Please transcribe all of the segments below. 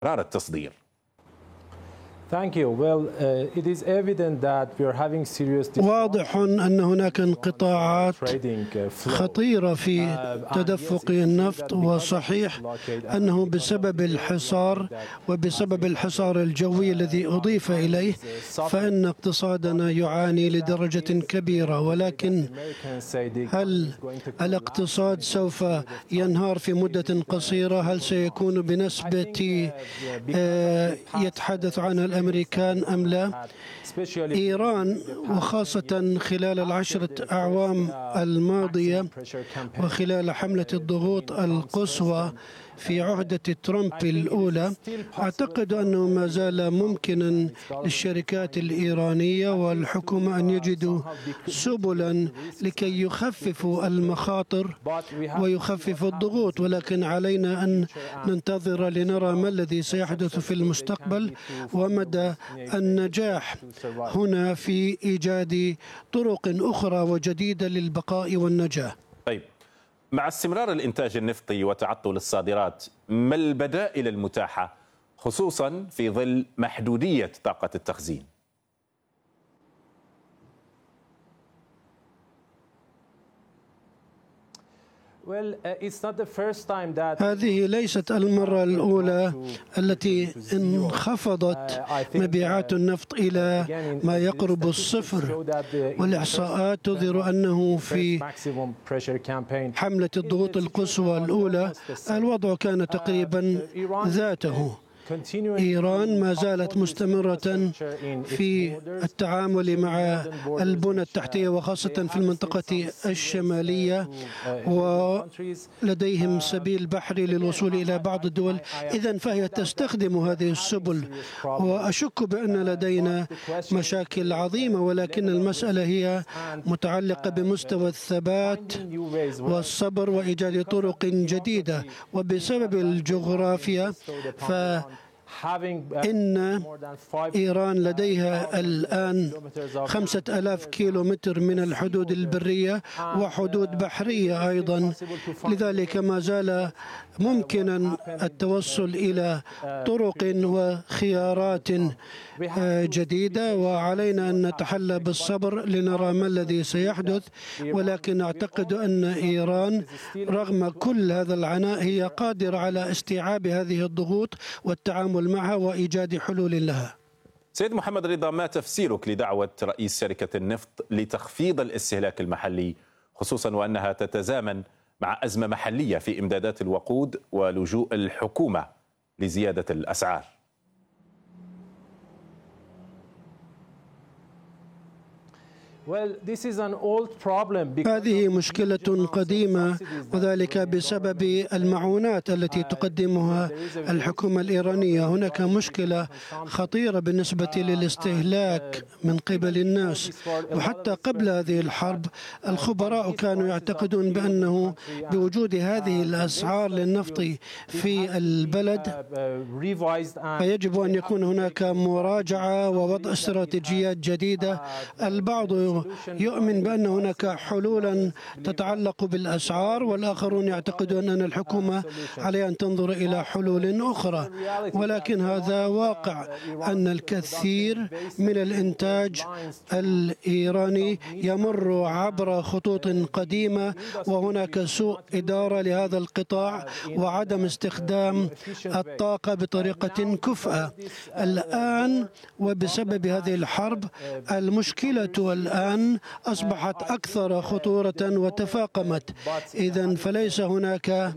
استمرار التصدير. واضح أن هناك انقطاعات خطيرة في تدفق النفط، وصحيح أنه بسبب الحصار وبسبب الحصار الجوي الذي أضيف إليه فإن اقتصادنا يعاني لدرجة كبيرة. ولكن هل الاقتصاد سوف ينهار في مدة قصيرة؟ هل سيكون بنسبة يتحدث عنها الأمريكان أم لا؟ إيران وخاصة خلال العشرة أعوام الماضية وخلال حملة الضغوط القصوى في عهدة ترامب الأولى، أعتقد أنه ما زال ممكنا للشركات الإيرانية والحكومة أن يجدوا سبلا لكي يخففوا المخاطر ويخففوا الضغوط، ولكن علينا أن ننتظر لنرى ما الذي سيحدث في المستقبل ومدى النجاح هنا في إيجاد طرق أخرى وجديدة للبقاء والنجاة. طيب، مع استمرار الإنتاج النفطي وتعطل الصادرات، ما البدائل المتاحة خصوصا في ظل محدودية طاقة التخزين؟ هذه ليست المرة الأولى التي انخفضت مبيعات النفط إلى ما يقرب الصفر، والإحصاءات تظهر أنه في حملة الضغوط القصوى الأولى الوضع كان تقريبا ذاته. إيران ما زالت مستمرة في التعامل مع البنى التحتية وخاصة في المنطقة الشمالية، ولديهم سبيل بحري للوصول إلى بعض الدول، إذن فهي تستخدم هذه السبل. وأشك بأن لدينا مشاكل عظيمة، ولكن المسألة هي متعلقة بمستوى الثبات والصبر وإيجاد طرق جديدة. وبسبب الجغرافيا إن إيران لديها الآن 5000 كيلومتر من الحدود البرية وحدود بحرية أيضا، لذلك ما زال ممكنا التوصل إلى طرق وخيارات جديدة، وعلينا أن نتحلى بالصبر لنرى ما الذي سيحدث. ولكن أعتقد أن إيران رغم كل هذا العناء هي قادرة على استيعاب هذه الضغوط والتعامل معها وإيجاد حلول لها. سيد محمد رضا، ما تفسيرك لدعوة رئيس شركة النفط لتخفيض الاستهلاك المحلي، خصوصا وأنها تتزامن مع أزمة محلية في إمدادات الوقود ولجوء الحكومة لزيادة الأسعار؟ هذه مشكلة قديمة، وذلك بسبب المعونات التي تقدمها الحكومة الإيرانية. هناك مشكلة خطيرة بالنسبة للاستهلاك من قبل الناس، وحتى قبل هذه الحرب الخبراء كانوا يعتقدون بأنه بوجود هذه الأسعار للنفط في البلد فيجب أن يكون هناك مراجعة ووضع استراتيجيات جديدة. البعض يؤمن بأن هناك حلولا تتعلق بالأسعار، والآخرون يعتقدون أن الحكومة عليها أن تنظر إلى حلول أخرى. ولكن هذا واقع أن الكثير من الإنتاج الإيراني يمر عبر خطوط قديمة، وهناك سوء إدارة لهذا القطاع وعدم استخدام الطاقة بطريقة كفءة. الآن وبسبب هذه الحرب المشكلة الآن أصبحت أكثر خطورة وتفاقمت. إذن فليس هناك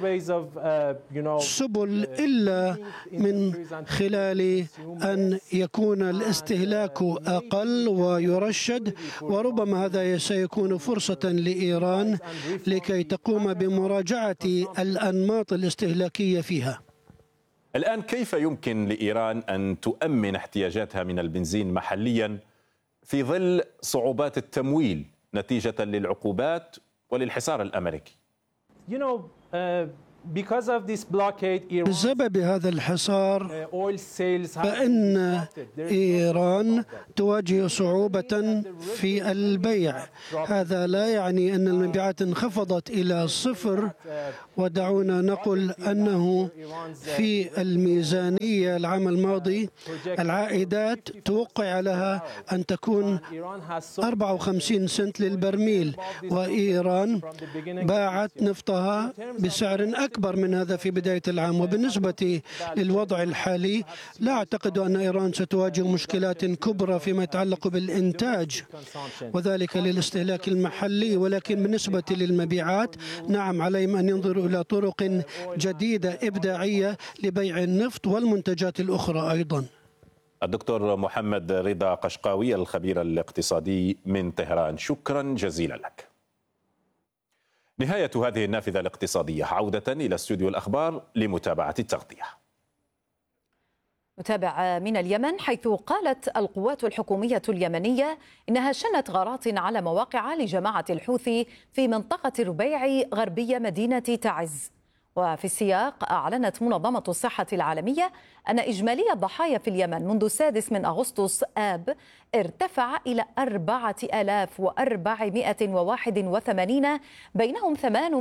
سبل إلا من خلال أن يكون الاستهلاك أقل ويرشد، وربما هذا سيكون فرصة لإيران لكي تقوم بمراجعة الأنماط الاستهلاكية فيها. الآن كيف يمكن لإيران أن تؤمن احتياجاتها من البنزين محليا في ظل صعوبات التمويل نتيجة للعقوبات وللحصار الأمريكي؟ بسبب هذا الحصار فإن إيران تواجه صعوبة في البيع. هذا لا يعني أن المبيعات انخفضت إلى صفر، ودعونا نقول أنه في الميزانية العام الماضي العائدات توقع لها أن تكون 54 سنت للبرميل، وإيران باعت نفطها بسعر أكبر من هذا في بداية العام. وبالنسبة للوضع الحالي لا أعتقد أن إيران ستواجه مشكلات كبرى فيما يتعلق بالإنتاج وذلك للاستهلاك المحلي، ولكن بالنسبة للمبيعات نعم عليهم أن ينظروا إلى طرق جديدة إبداعية لبيع النفط والمنتجات الأخرى أيضا. الدكتور محمد رضا قشقاوي الخبير الاقتصادي من طهران، شكرا جزيلا لك. نهاية هذه النافذة الاقتصادية، عودة إلى استوديو الأخبار لمتابعة التغطية. نتابع من اليمن، حيث قالت القوات الحكومية اليمنية إنها شنت غارات على مواقع لجماعة الحوثي في منطقة ربيع غربية مدينة تعز. وفي السياق أعلنت منظمة الصحة العالمية أن إجمالي الضحايا في اليمن منذ 6 من أغسطس آب ارتفع إلى 4481، بينهم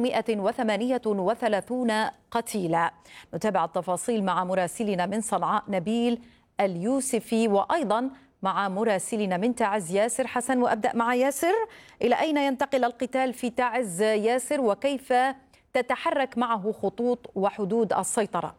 838 قتيلا. نتابع التفاصيل مع مراسلنا من صنعاء نبيل اليوسفي، وأيضا مع مراسلنا من تعز ياسر حسن. وأبدأ مع ياسر، إلى أين ينتقل القتال في تعز ياسر، وكيف تتحرك معه خطوط وحدود السيطرة؟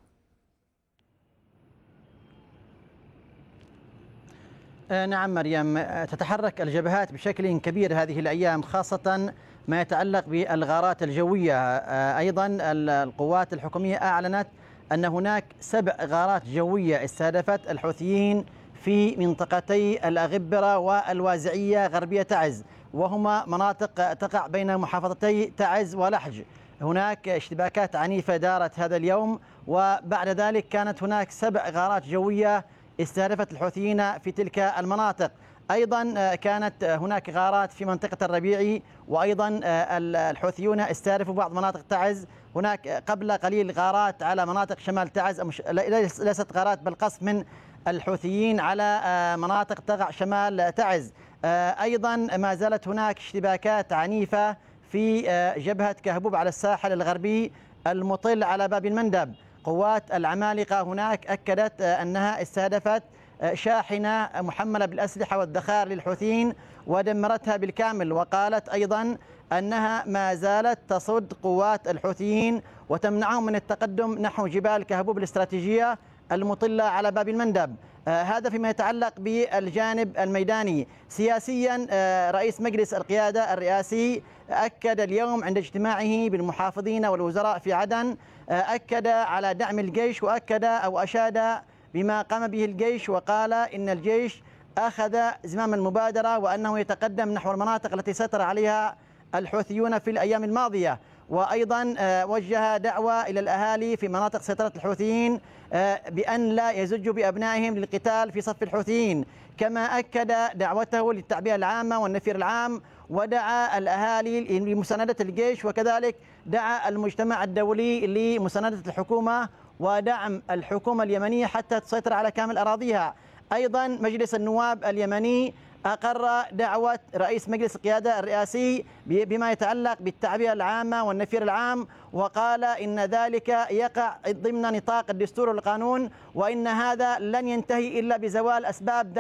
نعم مريم، تتحرك الجبهات بشكل كبير هذه الأيام، خاصة ما يتعلق بالغارات الجوية. أيضا القوات الحكومية أعلنت أن هناك 7 غارات جوية استهدفت الحوثيين في منطقتي الأغبرة والوازعية غربية تعز، وهما مناطق تقع بين محافظتي تعز ولحج. هناك اشتباكات عنيفة دارت هذا اليوم، وبعد ذلك كانت هناك 7 غارات جوية استهدفت الحوثيين في تلك المناطق. أيضا كانت هناك غارات في منطقة الربيعي، وأيضا الحوثيون استهدفوا بعض مناطق تعز. هناك قبل قليل غارات على مناطق شمال تعز، ليست غارات بل قصف من الحوثيين على مناطق تقع شمال تعز. أيضا ما زالت هناك اشتباكات عنيفة في جبهة كهبوب على الساحل الغربي المطل على باب المندب. قوات العمالقة هناك أكدت أنها استهدفت شاحنة محملة بالأسلحة والذخائر للحوثيين ودمرتها بالكامل، وقالت أيضا أنها ما زالت تصد قوات الحوثيين وتمنعهم من التقدم نحو جبال كهبوب الاستراتيجية المطلة على باب المندب. هذا فيما يتعلق بالجانب الميداني. سياسيا رئيس مجلس القيادة الرئاسي أكد اليوم عند اجتماعه بالمحافظين والوزراء في عدن، أكد على دعم الجيش، وأكد أو أشاد بما قام به الجيش، وقال إن الجيش أخذ زمام المبادرة وأنه يتقدم نحو المناطق التي سيطر عليها الحوثيون في الأيام الماضية. وأيضا وجه دعوة إلى الأهالي في مناطق سيطرة الحوثيين بأن لا يزجوا بأبنائهم للقتال في صف الحوثيين، كما أكد دعوته للتعبئة العامة والنفير العام، ودعا الأهالي لمساندة الجيش، وكذلك دعا المجتمع الدولي لمساندة الحكومة ودعم الحكومة اليمنية حتى تسيطر على كامل أراضيها. أيضا مجلس النواب اليمني أقر دعوة رئيس مجلس القيادة الرئاسي بما يتعلق بالتعبئة العامة والنفير العام، وقال إن ذلك يقع ضمن نطاق الدستور والقانون، وإن هذا لن ينتهي إلا بزوال أسباب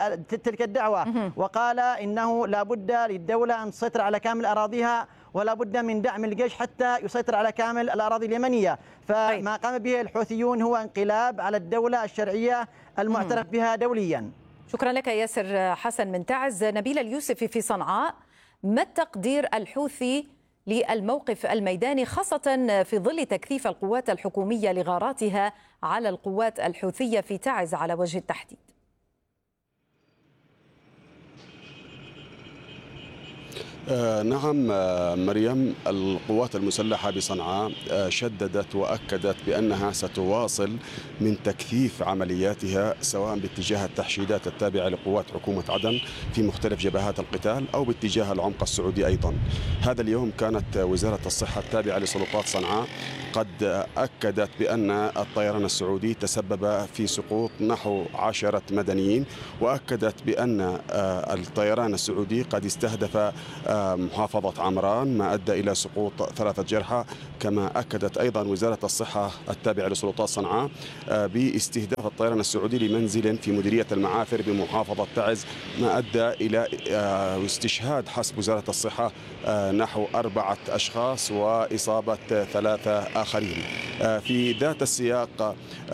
تلك الدعوة. وقال إنه لا بد للدولة أن تسيطر على كامل أراضيها، ولا بد من دعم الجيش حتى يسيطر على كامل الأراضي اليمنية. فما قام به الحوثيون هو انقلاب على الدولة الشرعية المعترف بها دوليا. شكرا لك ياسر حسن من تعز. نبيل اليوسفي في صنعاء، ما التقدير الحوثي للموقف الميداني، خاصة في ظل تكثيف القوات الحكومية لغاراتها على القوات الحوثية في تعز على وجه التحديد؟ نعم مريم، القوات المسلحة بصنعاء شددت وأكدت بأنها ستواصل من تكثيف عملياتها سواء باتجاه التحشيدات التابعة لقوات حكومة عدن في مختلف جبهات القتال أو باتجاه العمق السعودي أيضا. هذا اليوم كانت وزارة الصحة التابعة لسلطات صنعاء قد أكدت بأن الطيران السعودي تسبب في سقوط نحو 10 مدنيين، وأكدت بأن الطيران السعودي قد استهدف محافظة عمران ما أدى إلى سقوط 3 جرحى. كما أكدت أيضا وزارة الصحة التابعة لسلطات صنعاء باستهداف الطيران السعودي لمنزل في مديرية المعافر بمحافظة تعز ما أدى إلى استشهاد حسب وزارة الصحة نحو 4 أشخاص وإصابة 3 آخرين. في ذات السياق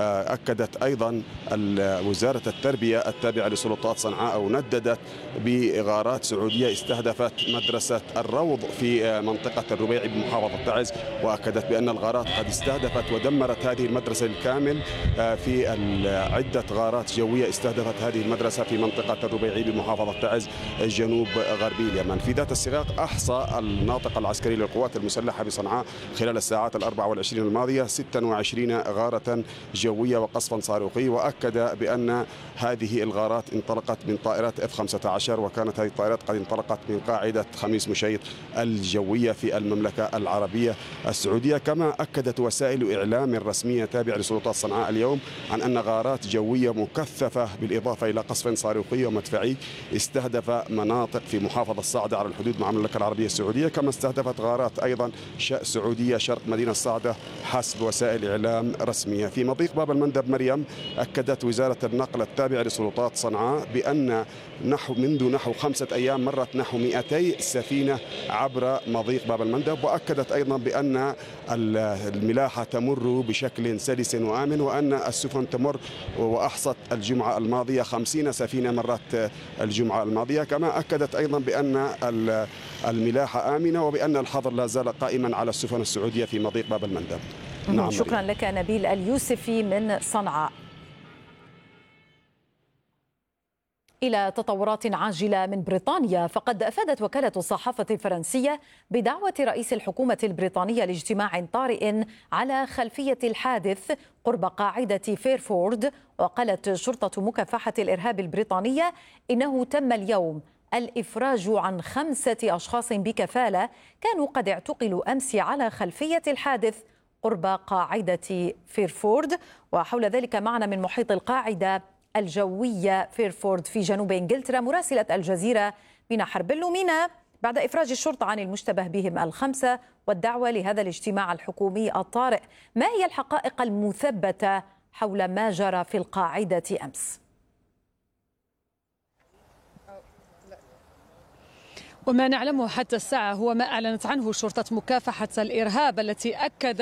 أكدت أيضا وزارة التربية التابعة لسلطات صنعاء أو نددت بغارات سعودية استهدفت مدرسة الروض في منطقة الربيعي بمحافظة تعز، وأكدت بأن الغارات قد استهدفت ودمرت هذه المدرسة بالكامل في عدة غارات جوية استهدفت هذه المدرسة في منطقة الربيعي بمحافظة تعز جنوب غربي اليمن. في ذات السياق أحصى الناطق العسكري للقوات المسلحة بصنعاء خلال الساعات 24 الماضية 26 غارة جوية وقصفا صاروخي، وأكد بأن هذه الغارات انطلقت من طائرات F-15 وكانت هذه الطائرات قد انطلقت من قاعدة خميس مشيط الجوية في المملكة العربية السعودية. كما أكدت وسائل إعلام رسمية تابعة لسلطات صنعاء اليوم عن أن غارات جوية مكثفة بالإضافة إلى قصف صاروخي ومدفعي استهدف مناطق في محافظة صعدة على الحدود مع المملكة العربية السعودية، كما استهدفت غارات أيضا سعودية شرق مدينة صعدة حسب وسائل إعلام رسمية. في مضيق باب المندب مريم أكدت وزارة النقل التابعة لسلطات صنعاء بأن منذ نحو 5 أيام مرت نحو 200 سفينة عبر مضيق باب المندب، وأكدت أيضا بأن الملاحة تمر بشكل سلس وآمن وأن السفن تمر، وأحصت الجمعة الماضية 50 سفينة مرت الجمعة الماضية. كما أكدت أيضا بأن الملاحة آمنة وبأن الحظر لا زال قائما على السفن السعودية في مضيق باب المندب. نعم شكرا لك نبيل اليوسفي من صنعاء. إلى تطورات عاجلة من بريطانيا، فقد أفادت وكالة الصحافة الفرنسية بدعوة رئيس الحكومة البريطانية لاجتماع طارئ على خلفية الحادث قرب قاعدة فيرفورد. وقالت شرطة مكافحة الإرهاب البريطانية إنه تم اليوم الإفراج عن 5 أشخاص بكفالة كانوا قد اعتقلوا أمس على خلفية الحادث قرب قاعدة فيرفورد. وحول ذلك معنا من محيط القاعدة الجوية فيرفورد في جنوب إنجلترا مراسلة الجزيرة مينا حربلو. مينا، بعد إفراج الشرطة عن المشتبه بهم ال5 والدعوة لهذا الاجتماع الحكومي الطارئ، ما هي الحقائق المثبتة حول ما جرى في القاعدة أمس؟ وما نعلمه حتى الساعة هو ما أعلنت عنه شرطة مكافحة الإرهاب التي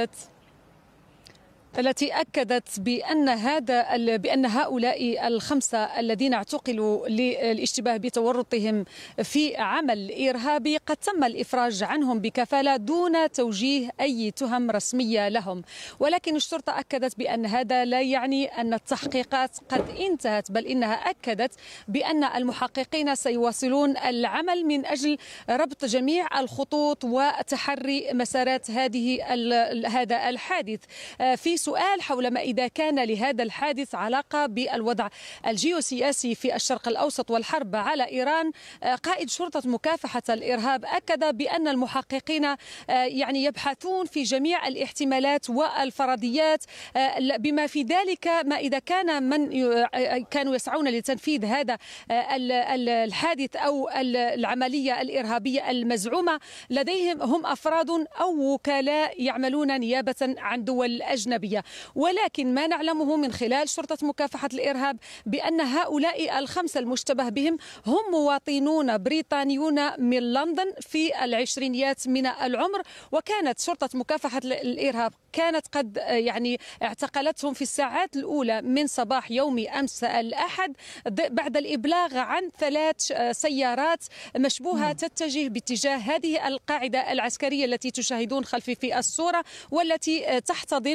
أكدت بأن هؤلاء ال5 الذين اعتقلوا للاشتباه بتورطهم في عمل إرهابي قد تم الإفراج عنهم بكفالة دون توجيه أي تهم رسمية لهم. ولكن الشرطة أكدت بأن هذا لا يعني أن التحقيقات قد انتهت، بل إنها أكدت بأن المحققين سيواصلون العمل من أجل ربط جميع الخطوط وتحري مسارات هذا الحادث. في سؤال حول ما إذا كان لهذا الحادث علاقة بالوضع الجيوسياسي في الشرق الأوسط والحرب على إيران، قائد شرطة مكافحة الإرهاب أكد بأن المحققين يبحثون في جميع الاحتمالات والفرضيات، بما في ذلك ما إذا كان من كانوا يسعون لتنفيذ هذا الحادث أو العملية الإرهابية المزعومة لديهم هم أفراد أو وكلاء يعملون نيابة عن دول أجنبية. ولكن ما نعلمه من خلال شرطة مكافحة الإرهاب بأن هؤلاء ال5 المشتبه بهم هم مواطنون بريطانيون من لندن في العشرينيات من العمر، وكانت شرطة مكافحة الإرهاب كانت قد اعتقلتهم في الساعات الأولى من صباح يوم أمس الأحد بعد الإبلاغ عن 3 سيارات مشبوهة تتجه باتجاه هذه القاعدة العسكرية التي تشاهدون خلفي في الصورة، والتي تحتضن أيضا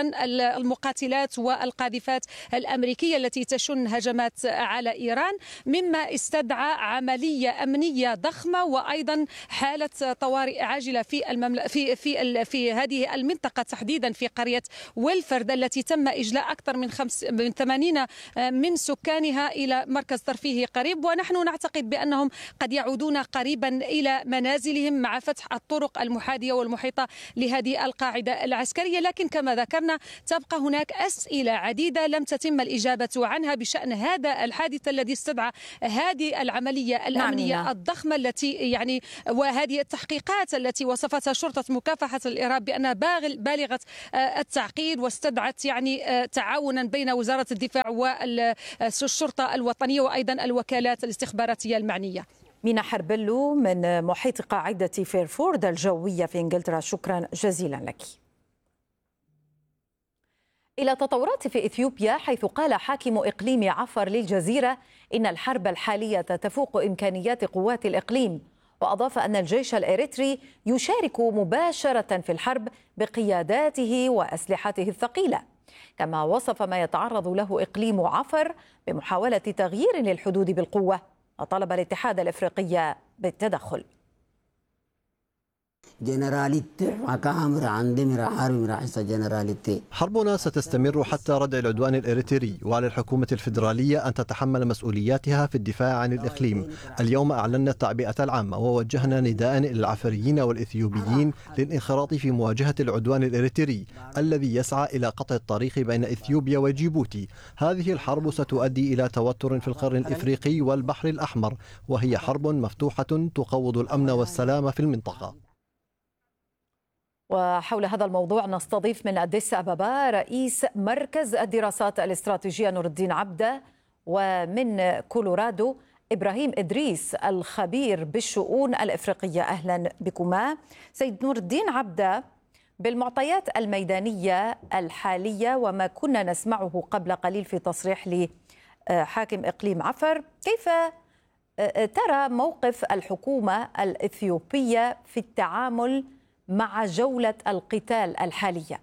المقاتلات والقاذفات الأمريكية التي تشن هجمات على إيران، مما استدعى عملية أمنية ضخمة وأيضا حالة طوارئ عاجلة في هذه المنطقة، تحديدا في قرية ويلفرد التي تم إجلاء أكثر من 80 من سكانها إلى مركز ترفيهي قريب، ونحن نعتقد بأنهم قد يعودون قريبا إلى منازلهم مع فتح الطرق المحاذية والمحيطة لهذه القاعدة العسكرية. لكن كما ذكرنا تبقى هناك أسئلة عديدة لم تتم الإجابة عنها بشأن هذا الحادث الذي استدعى هذه العملية الأمنية الضخمة التي وهذه التحقيقات التي وصفتها شرطة مكافحة الإرهاب بأنها بالغة التعقيد، واستدعت تعاونا بين وزارة الدفاع والشرطة الوطنية وأيضا الوكالات الاستخباراتية المعنية. مينا حربلو من محيط قاعدة فيرفورد الجوية في إنجلترا، شكرا جزيلا لك. إلى تطورات في إثيوبيا، حيث قال حاكم إقليم عفر للجزيرة إن الحرب الحالية تفوق إمكانيات قوات الإقليم، وأضاف أن الجيش الإريتري يشارك مباشرة في الحرب بقياداته وأسلحته الثقيلة. كما وصف ما يتعرض له إقليم عفر بمحاولة تغيير للحدود بالقوة، وطلب الاتحاد الإفريقي بالتدخل. حربنا ستستمر حتى ردع العدوان الإريتري، وعلى الحكومة الفيدرالية أن تتحمل مسؤولياتها في الدفاع عن الإقليم. اليوم أعلنا التعبئة العامة ووجهنا نداء إلى العفريين والإثيوبيين للانخراط في مواجهة العدوان الإريتري الذي يسعى إلى قطع الطريق بين إثيوبيا وجيبوتي. هذه الحرب ستؤدي إلى توتر في القرن الإفريقي والبحر الأحمر، وهي حرب مفتوحة تقوض الأمن والسلام في المنطقة. وحول هذا الموضوع نستضيف من أديس أبابا رئيس مركز الدراسات الاستراتيجية نور الدين عبدة، ومن كولورادو إبراهيم إدريس الخبير بالشؤون الإفريقية. أهلا بكما. سيد نور الدين عبدة، بالمعطيات الميدانية الحالية وما كنا نسمعه قبل قليل في تصريح لحاكم إقليم عفر، كيف ترى موقف الحكومة الإثيوبية في التعامل مع جولة القتال الحالية؟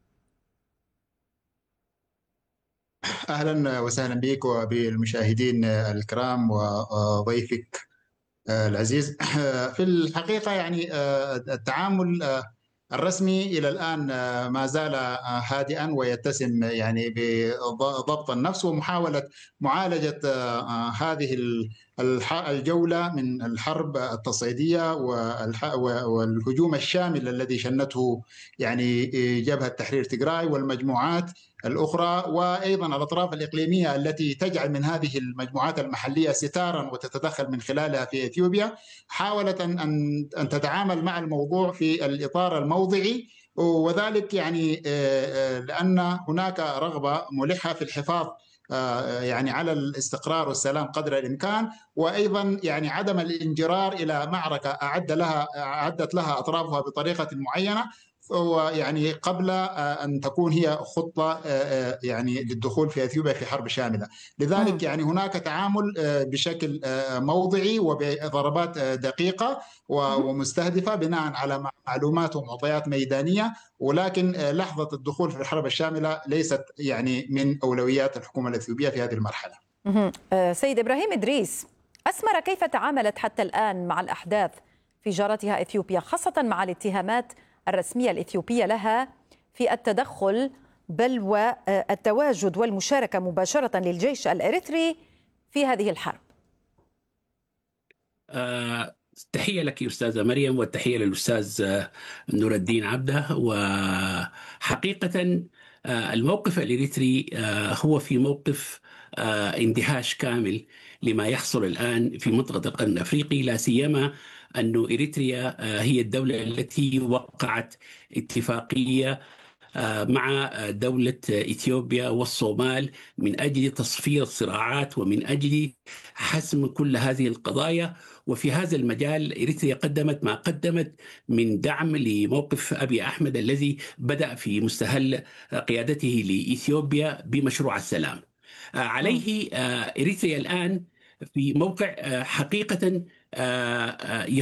أهلا وسهلا بك وبالمشاهدين الكرام وضيفك العزيز. في الحقيقة التعامل الرسمي إلى الآن ما زال هادئا ويتسم بضبط النفس ومحاولة معالجة هذه الجولة من الحرب التصعيدية والهجوم الشامل الذي شنته جبهة تحرير تيغراي والمجموعات الأخرى، وأيضا الأطراف الإقليمية التي تجعل من هذه المجموعات المحلية ستارا وتتدخل من خلالها في إثيوبيا. حاولت أن تتعامل مع الموضوع في الإطار الموضعي، وذلك لأن هناك رغبة ملحة في الحفاظ على الاستقرار والسلام قدر الإمكان، وأيضا عدم الانجرار إلى معركة أعدت لها أطرافها بطريقة معينة، قبل أن تكون هي خطة للدخول في أثيوبيا في حرب شاملة. لذلك هناك تعامل بشكل موضعي وبضربات دقيقة ومستهدفة بناء على معلومات ومعطيات ميدانية، ولكن لحظة الدخول في الحرب الشاملة ليست من أولويات الحكومة الأثيوبية في هذه المرحلة. سيد إبراهيم إدريس، أسمر كيف تعاملت حتى الآن مع الأحداث في جارتها إثيوبيا، خاصة مع الاتهامات الرسمية الإثيوبية لها في التدخل بل والتواجد والمشاركة مباشرة للجيش الإريتري في هذه الحرب؟ تحية لك أستاذة مريم، والتحية للأستاذ نور الدين عبده. وحقيقة الموقف الإريتري هو في موقف اندهاش كامل لما يحصل الآن في منطقة القرن الأفريقي، لا سيما أن إريتريا هي الدولة التي وقعت اتفاقية مع دولة إثيوبيا والصومال من أجل تصفية الصراعات ومن أجل حسم كل هذه القضايا. وفي هذا المجال إريتريا قدمت ما قدمت من دعم لموقف أبي أحمد الذي بدأ في مستهل قيادته لإثيوبيا بمشروع السلام. عليه إريتريا الآن في موقع حقيقة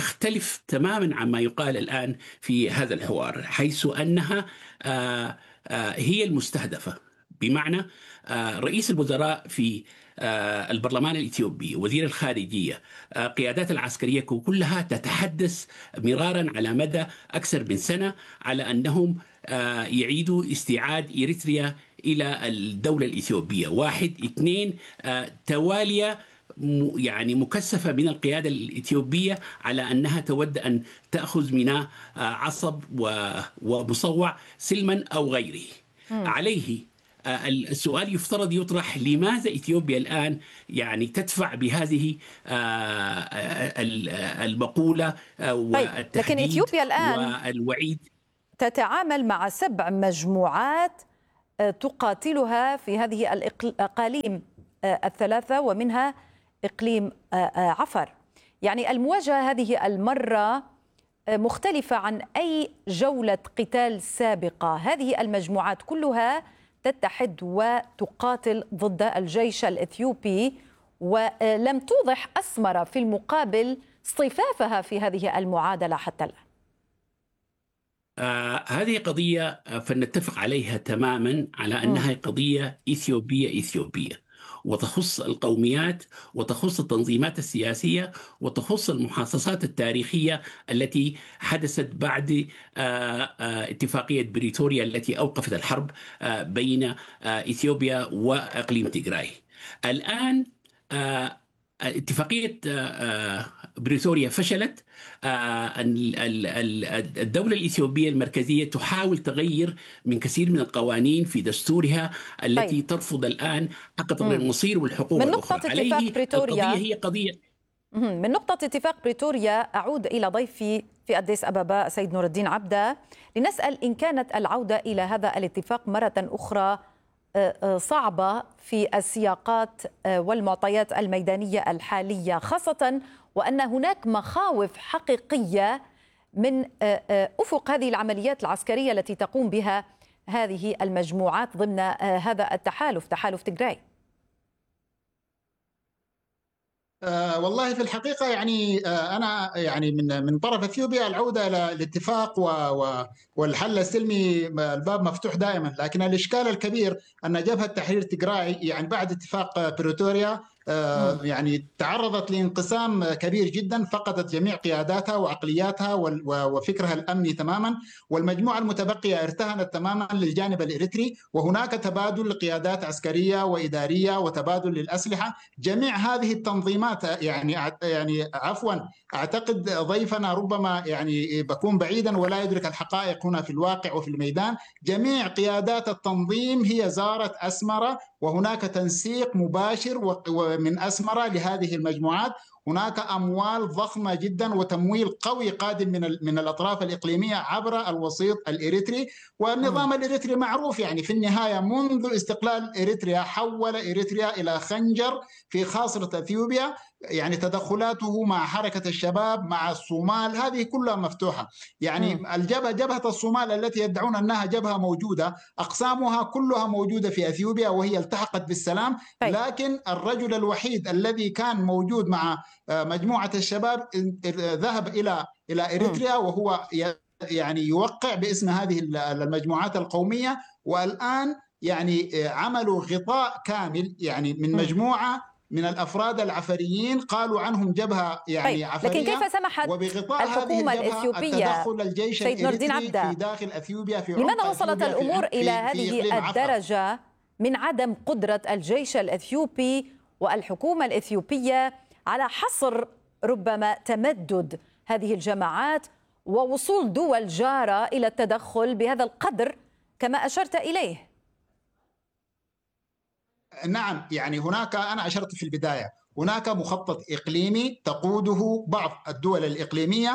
يختلف تماما عما يقال الآن في هذا الحوار، حيث أنها هي المستهدفة. بمعنى رئيس الوزراء في البرلمان الإثيوبي، وزير الخارجية، قيادات العسكرية كلها تتحدث مرارا على مدى أكثر من سنة على أنهم يعيدوا استيعاد إريتريا إلى الدولة الإثيوبية. 1 2 توالية يعني مكثفة من القيادة الإثيوبية على أنها تود أن تأخذ ميناء عصب ومصوع سلما أو غيره. عليه السؤال يفترض يطرح: لماذا إثيوبيا الآن يعني تدفع بهذه المقولة والتحديد؟ لكن إثيوبيا الآن والوعيد تتعامل مع 7 مجموعات تقاتلها في هذه الأقاليم ال3 ومنها إقليم عفر. يعني المواجهة هذه المرة مختلفة عن أي جولة قتال سابقة. هذه المجموعات كلها تتحد وتقاتل ضد الجيش الإثيوبي، ولم توضح أسمرة في المقابل اصطفافها في هذه المعادلة حتى الآن. هذه قضية فنتفق عليها تماما على أنها قضية إثيوبية، وتخص القوميات وتخص التنظيمات السياسية وتخص المحاصصات التاريخية التي حدثت بعد اتفاقية بريتوريا التي أوقفت الحرب بين إثيوبيا وإقليم تيغراي. الآن اتفاقية بريتوريا فشلت. الدولة الإثيوبية المركزية تحاول تغير من كثير من القوانين في دستورها التي ترفض الآن حق تقرير المصير والحقوق من نقطة اتفاق بريتوريا هي قضية من نقطة اتفاق بريتوريا أعود إلى ضيفي في أديس أبابا سيد نور الدين عبدة لنسأل إن كانت العودة إلى هذا الاتفاق مرة أخرى صعبة في السياقات والمعطيات الميدانية الحالية، خاصة وأن هناك مخاوف حقيقية من أفق هذه العمليات العسكرية التي تقوم بها هذه المجموعات ضمن هذا التحالف، تحالف تيغراي. والله في الحقيقة يعني أنا يعني من طرف إثيوبيا العودة إلى الاتفاق والحل السلمي الباب مفتوح دائما، لكن الإشكال الكبير أن جبهة تحرير تيغراي يعني بعد اتفاق بريتوريا يعني تعرضت لانقسام كبير جدا، فقدت جميع قياداتها وعقلياتها وفكرها الأمني تماما، والمجموعة المتبقية ارتهنت تماما للجانب الإريتري، وهناك تبادل لقيادات عسكرية وإدارية وتبادل للأسلحة. جميع هذه التنظيمات يعني عفوا أعتقد ضيفنا ربما يعني بكون بعيدا ولا يدرك الحقائق هنا في الواقع وفي الميدان. جميع قيادات التنظيم هي زارت أسمرة، وهناك تنسيق مباشر ومن أسمرة لهذه المجموعات. هناك أموال ضخمة جدا وتمويل قوي قادم من الأطراف الإقليمية عبر الوسيط الإريتري، والنظام الإريتري معروف يعني في النهاية منذ استقلال إريتريا حول إريتريا إلى خنجر في خاصرة أثيوبيا. يعني تدخلاته مع حركة الشباب مع الصومال هذه كلها مفتوحة. يعني جبهة الصومال التي يدعون أنها جبهة موجودة، أقسامها كلها موجودة في أثيوبيا وهي التحقت بالسلام. لكن الرجل الوحيد الذي كان موجود مع مجموعة الشباب ذهب إلى إريتريا، وهو يعني يوقع باسم هذه المجموعات القومية، والآن يعني عملوا غطاء كامل يعني من مجموعة من الأفراد العفريين قالوا عنهم جبهة يعني عفرية. لكن كيف سمحت الحكومة الإثيوبية سيد نور الدين عبدة في داخل أثيوبيا في لماذا وصلت الأمور إلى هذه الدرجة من عدم قدرة الجيش الإثيوبي والحكومة الإثيوبية على حصر ربما تمدد هذه الجماعات ووصول دول جارة إلى التدخل بهذا القدر كما أشرت إليه؟ نعم، يعني هناك أنا أشرت في البداية هناك مخطط إقليمي تقوده بعض الدول الإقليمية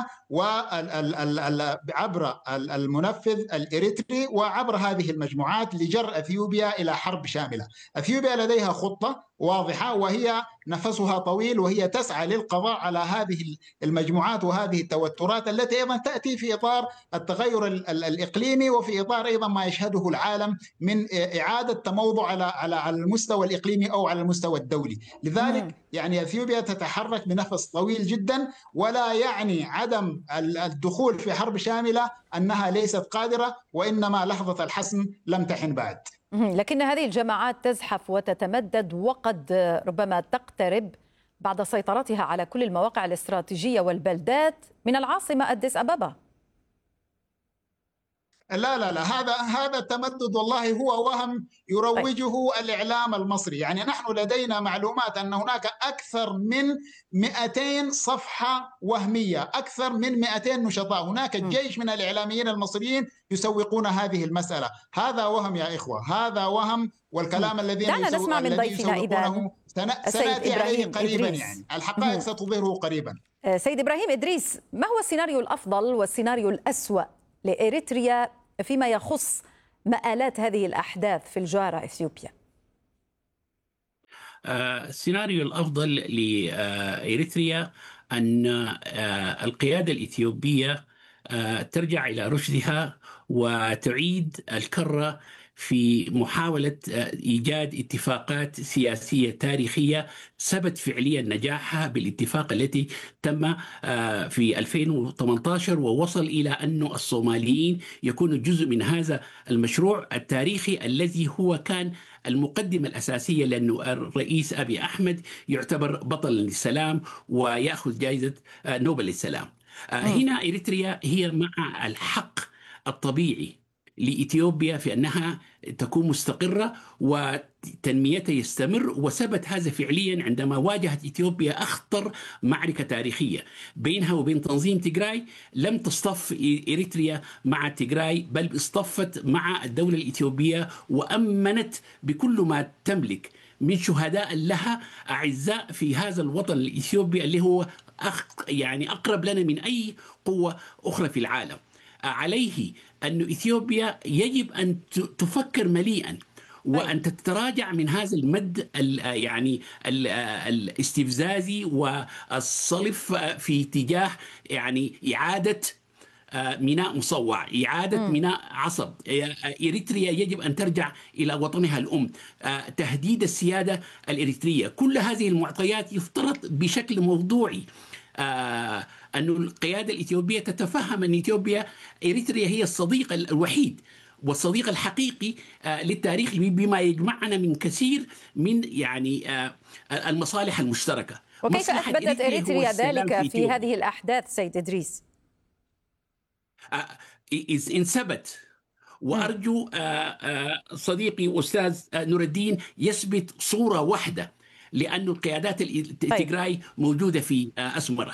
عبر المنفذ الإريتري وعبر هذه المجموعات لجر أثيوبيا إلى حرب شاملة. أثيوبيا لديها خطة واضحة وهي نفسها طويل، وهي تسعى للقضاء على هذه المجموعات وهذه التوترات التي أيضا تأتي في إطار التغير الإقليمي وفي إطار أيضا ما يشهده العالم من إعادة تموضع على المستوى الإقليمي أو على المستوى الدولي. لذلك يعني أثيوبيا تتحرك بنفس طويل جدا، ولا يعني عدم الدخول في حرب شاملة أنها ليست قادرة، وإنما لحظة الحسم لم تحن بعد. لكن هذه الجماعات تزحف وتتمدد، وقد ربما تقترب بعد سيطرتها على كل المواقع الاستراتيجية والبلدات من العاصمة أديس أبابا. لا هذا التمدد والله هو وهم يروجه الإعلام المصري. يعني نحن لدينا معلومات أن هناك أكثر من 200 صفحة وهمية، أكثر من 200 نشطاء، هناك جيش من الإعلاميين المصريين يسوقون هذه المسألة. هذا وهم يا إخوة، هذا وهم، والكلام الذين نسمع من ضيفنا إذن سنأتي عليه قريبا، يعني الحقائق ستظهره قريبا. سيد إبراهيم إدريس، ما هو السيناريو الأفضل والسيناريو الأسوأ لإريتريا فيما يخص مآلات هذه الأحداث في الجارة إثيوبيا؟ السيناريو الأفضل لإريتريا أن القيادة الإثيوبية ترجع إلى رشدها وتعيد الكرة في محاولة إيجاد اتفاقات سياسية تاريخية ثبت فعليا نجاحها بالاتفاق التي تم في 2018 ووصل إلى أن الصوماليين يكونوا جزء من هذا المشروع التاريخي الذي هو كان المقدمة الأساسية، لأنه الرئيس أبي أحمد يعتبر بطل للسلام ويأخذ جائزة نوبل للسلام. هنا إريتريا هي مع الحق الطبيعي لإثيوبيا في أنها تكون مستقرة وتنميتها يستمر، وثبت هذا فعليا عندما واجهت إثيوبيا أخطر معركة تاريخية بينها وبين تنظيم تيغراي. لم تصطف إريتريا مع تيغراي، بل اصطفت مع الدولة الإثيوبية وأمنت بكل ما تملك من شهداء لها أعزاء في هذا الوطن الإثيوبي اللي هو يعني أقرب لنا من أي قوة أخرى في العالم. عليه أن إثيوبيا يجب أن تفكر مليئا وأن تتراجع من هذا المد يعني الاستفزازي والصلف في اتجاه يعني إعادة ميناء مصوع، إعادة ميناء عصب. إريتريا يجب أن ترجع إلى وطنها الأم، تهديد السيادة الإريترية. كل هذه المعطيات يفترض بشكل موضوعي أن القيادة الإثيوبية تتفهم أن إريتريا هي الصديق الوحيد والصديق الحقيقي للتاريخ بما يجمعنا من كثير من يعني المصالح المشتركة. وكيف أثبتت إريتريا ذلك في هذه الأحداث سيد إدريس؟ إن ثبت، وأرجو صديقي أستاذ نور الدين يثبت صورة واحدة، لأن القيادات التيغراي موجودة في أسمرة.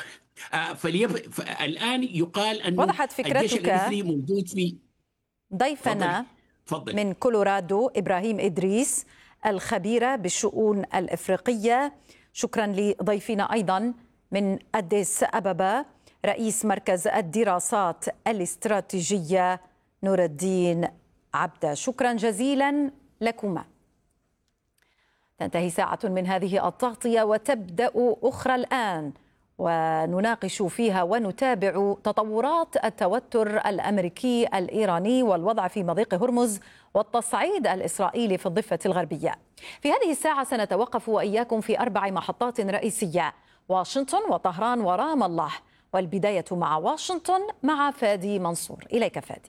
الآن يقال أن وضحت فكرتك موجود في ضيفنا من كولورادو إبراهيم إدريس الخبيرة بالشؤون الإفريقية. شكرا لضيفنا أيضا من أديس أبابا رئيس مركز الدراسات الاستراتيجية نور الدين عبدة. شكرا جزيلا لكما. تنتهي ساعة من هذه التغطية وتبدأ أخرى الآن، ونناقش فيها ونتابع تطورات التوتر الأمريكي الإيراني والوضع في مضيق هرمز والتصعيد الإسرائيلي في الضفة الغربية. في هذه الساعة سنتوقف وإياكم في 4 محطات رئيسية: واشنطن وطهران ورام الله. والبداية مع واشنطن مع فادي منصور. إليك فادي.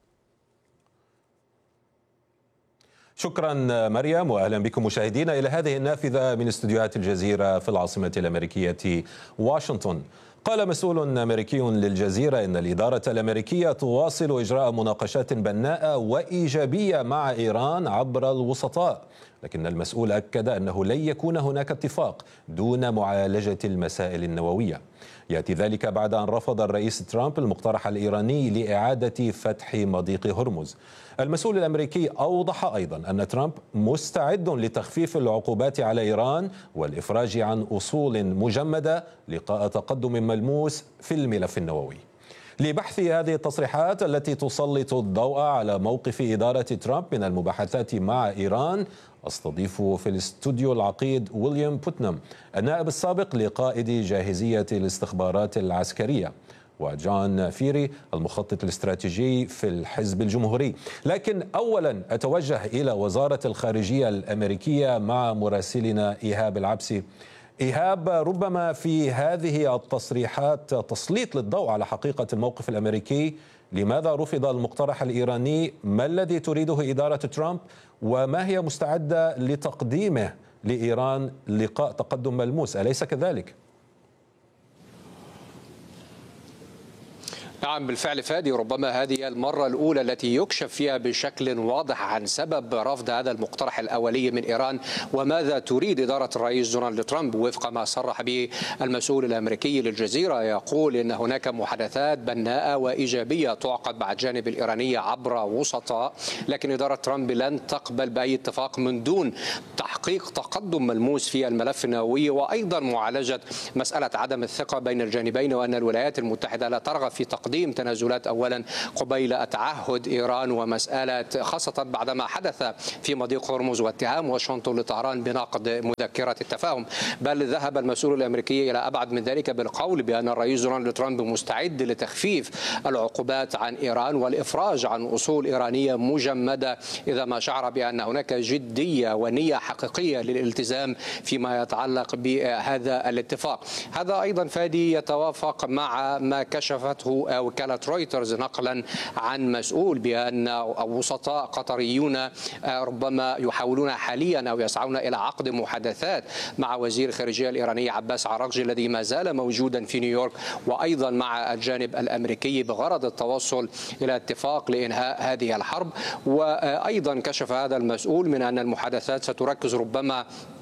شكرا مريم، وأهلا بكم مشاهدينا إلى هذه النافذة من استديوهات الجزيرة في العاصمة الأمريكية واشنطن. قال مسؤول أمريكي للجزيرة إن الإدارة الأمريكية تواصل إجراء مناقشات بناءة وإيجابية مع إيران عبر الوسطاء، لكن المسؤول أكد أنه لن يكون هناك اتفاق دون معالجة المسائل النووية. يأتي ذلك بعد أن رفض الرئيس ترامب المقترح الإيراني لإعادة فتح مضيق هرمز. المسؤول الأمريكي أوضح أيضا أن ترامب مستعد لتخفيف العقوبات على إيران والإفراج عن أصول مجمدة لقاء تقدم ملموس في الملف النووي. لبحث هذه التصريحات التي تسلط الضوء على موقف إدارة ترامب من المباحثات مع إيران، أستضيف في الاستوديو العقيد ويليام بوتنام النائب السابق لقائد جاهزية الاستخبارات العسكرية، وجون فيري المخطط الاستراتيجي في الحزب الجمهوري. لكن أولا أتوجه إلى وزارة الخارجية الأمريكية مع مراسلنا إيهاب العبسي. إيهاب، ربما في هذه التصريحات تسليط للضوء على حقيقة الموقف الأمريكي. لماذا رفض المقترح الإيراني؟ ما الذي تريده إدارة ترامب؟ وما هي مستعدة لتقديمه لإيران لقاء تقدم ملموس، أليس كذلك؟ نعم بالفعل فادي، ربما هذه المرة الأولى التي يكشف فيها بشكل واضح عن سبب رفض هذا المقترح الأولي من إيران وماذا تريد إدارة الرئيس دونالد ترامب. وفق ما صرح به المسؤول الأمريكي للجزيرة، يقول إن هناك محادثات بناءة وإيجابية تعقد مع الجانب الإيراني عبر وسطاء، لكن إدارة ترامب لن تقبل بأي اتفاق من دون تحقيق تقدم ملموس في الملف النووي، وأيضا معالجة مسألة عدم الثقة بين الجانبين، وأن الولايات المتحدة لا ترغب في تقديم تنازلات أولا قبيل تعهد إيران، ومسألة خاصة بعدما حدث في مضيق هرمز واتهام واشنطن لطهران بنقض مذكرة التفاهم. بل ذهب المسؤول الأمريكي إلى أبعد من ذلك بالقول بأن الرئيس دونالد ترامب مستعد لتخفيف العقوبات عن إيران والإفراج عن أصول إيرانية مجمدة إذا ما شعر بأن هناك جدية ونية حقيقية للالتزام فيما يتعلق بهذا الاتفاق. هذا أيضا فادي يتوافق مع ما كشفته وكالة رويترز نقلا عن مسؤول بأن وسطاء قطريون ربما يحاولون حاليا أو يسعون إلى عقد محادثات مع وزير الخارجية الإيراني عباس عراقجي الذي ما زال موجودا في نيويورك، وأيضا مع الجانب الأمريكي بغرض التوصل إلى اتفاق لإنهاء هذه الحرب. وأيضا كشف هذا المسؤول من أن المحادثات ستركز ربما